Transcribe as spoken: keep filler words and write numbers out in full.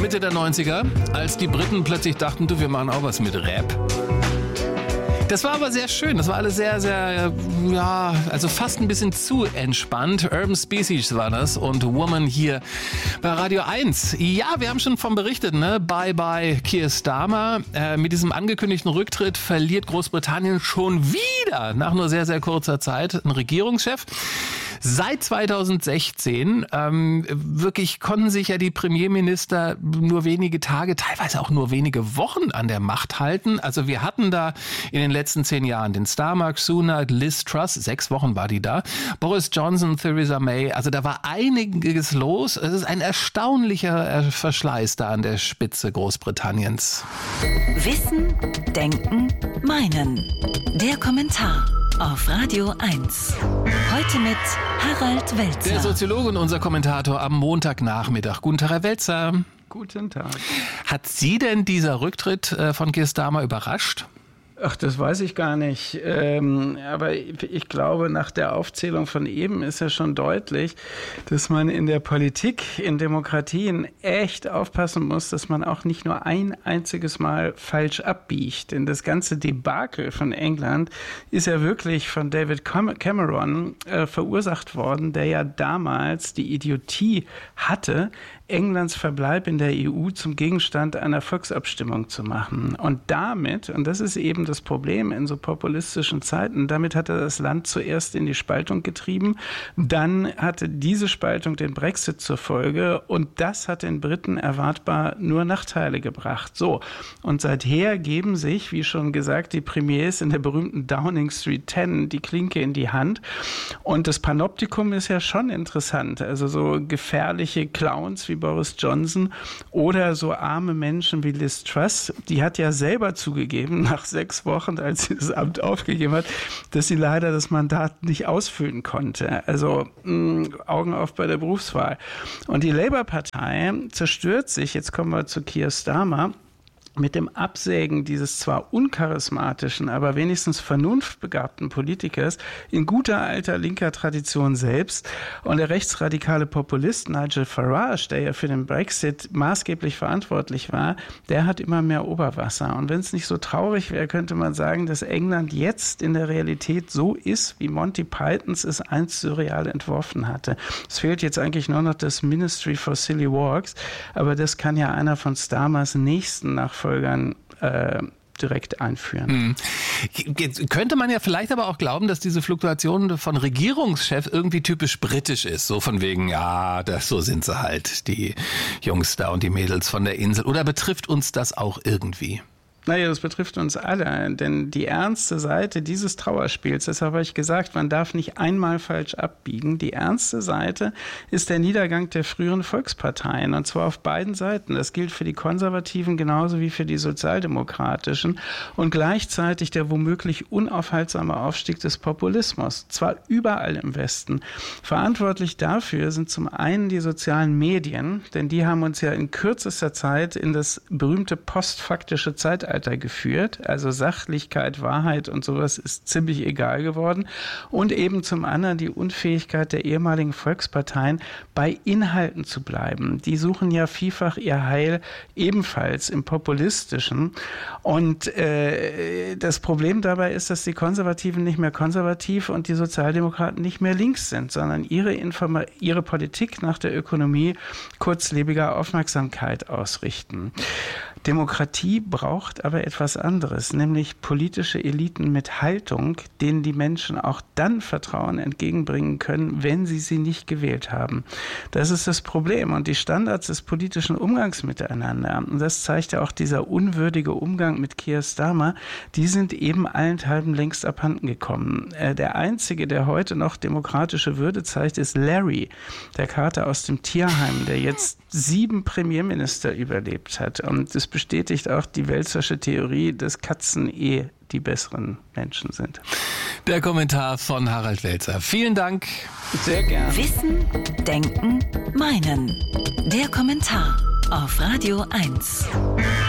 Mitte der neunziger, als die Briten plötzlich dachten, du, wir machen auch was mit Rap. Das war aber sehr schön. Das war alles sehr, sehr, ja, also fast ein bisschen zu entspannt. Urban Species war das und Woman hier bei Radio eins. Ja, wir haben schon von berichtet, ne? Bye bye Keir Starmer. Äh, mit diesem angekündigten Rücktritt verliert Großbritannien schon wieder nach nur sehr, sehr kurzer Zeit einen Regierungschef. Seit zweitausendsechzehn ähm, wirklich konnten sich ja die Premierminister nur wenige Tage, teilweise auch nur wenige Wochen an der Macht halten. Also wir hatten da in den letzten zehn Jahren den Starmer, Sunak, Liz Truss, sechs Wochen war die da, Boris Johnson, Theresa May. Also da war einiges los. Es ist ein erstaunlicher Verschleiß da an der Spitze Großbritanniens. Wissen, Denken, Meinen. Der Kommentar auf Radio eins. Heute mit Harald Welzer. Der Soziologe und unser Kommentator am Montagnachmittag. Guten Tag, Herr Welzer. Guten Tag. Hat Sie denn dieser Rücktritt von Keir Starmer überrascht? Ach, das weiß ich gar nicht. Ähm, aber ich glaube, nach der Aufzählung von eben ist ja schon deutlich, dass man in der Politik, in Demokratien echt aufpassen muss, dass man auch nicht nur ein einziges Mal falsch abbiegt. Denn das ganze Debakel von England ist ja wirklich von David Cameron äh, verursacht worden, der ja damals die Idiotie hatte, Englands Verbleib in der E U zum Gegenstand einer Volksabstimmung zu machen. Und damit, und das ist eben das Problem in so populistischen Zeiten, damit hat er das Land zuerst in die Spaltung getrieben, dann hatte diese Spaltung den Brexit zur Folge und das hat den Briten erwartbar nur Nachteile gebracht. So, und seither geben sich, wie schon gesagt, die Premiers in der berühmten Downing Street zehn die Klinke in die Hand. Und das Panoptikum ist ja schon interessant, also so gefährliche Clowns wie Boris Johnson oder so arme Menschen wie Liz Truss, die hat ja selber zugegeben, nach sechs Wochen, als sie das Amt aufgegeben hat, dass sie leider das Mandat nicht ausfüllen konnte. Also mh, Augen auf bei der Berufswahl. Und die Labour-Partei zerstört sich, jetzt kommen wir zu Keir Starmer, mit dem Absägen dieses zwar uncharismatischen, aber wenigstens vernunftbegabten Politikers in guter alter linker Tradition selbst. Und der rechtsradikale Populist Nigel Farage, der ja für den Brexit maßgeblich verantwortlich war, der hat immer mehr Oberwasser. Und wenn es nicht so traurig wäre, könnte man sagen, dass England jetzt in der Realität so ist, wie Monty Pythons es einst surreal entworfen hatte. Es fehlt jetzt eigentlich nur noch das Ministry for Silly Walks, aber das kann ja einer von Starmers nächsten Nachfolgern Äh, direkt einführen. Hm. Könnte man ja vielleicht aber auch glauben, dass diese Fluktuation von Regierungschef irgendwie typisch britisch ist. So von wegen, ja, das, so sind sie halt, die Jungs da und die Mädels von der Insel. Oder betrifft uns das auch irgendwie? Naja, das betrifft uns alle, denn die ernste Seite dieses Trauerspiels, deshalb habe ich gesagt, man darf nicht einmal falsch abbiegen, die ernste Seite ist der Niedergang der früheren Volksparteien und zwar auf beiden Seiten. Das gilt für die Konservativen genauso wie für die Sozialdemokratischen und gleichzeitig der womöglich unaufhaltsame Aufstieg des Populismus, zwar überall im Westen. Verantwortlich dafür sind zum einen die sozialen Medien, denn die haben uns ja in kürzester Zeit in das berühmte postfaktische Zeitalter geführt, also Sachlichkeit, Wahrheit und sowas ist ziemlich egal geworden und eben zum anderen die Unfähigkeit der ehemaligen Volksparteien bei Inhalten zu bleiben. Die suchen ja vielfach ihr Heil ebenfalls im Populistischen und äh, das Problem dabei ist, dass die Konservativen nicht mehr konservativ und die Sozialdemokraten nicht mehr links sind, sondern ihre, Informa- ihre Politik nach der Ökonomie kurzlebiger Aufmerksamkeit ausrichten. Demokratie braucht aber etwas anderes, nämlich politische Eliten mit Haltung, denen die Menschen auch dann Vertrauen entgegenbringen können, wenn sie sie nicht gewählt haben. Das ist das Problem und die Standards des politischen Umgangs miteinander, und das zeigt ja auch dieser unwürdige Umgang mit Keir Starmer, die sind eben allenthalben längst abhanden gekommen. Der Einzige, der heute noch demokratische Würde zeigt, ist Larry, der Kater aus dem Tierheim, der jetzt sieben Premierminister überlebt hat. Und das bestätigt auch die Welzersche Theorie, dass Katzen eh die besseren Menschen sind. Der Kommentar von Harald Welzer. Vielen Dank. Sehr gerne. Wissen, Denken, Meinen. Der Kommentar auf Radio eins.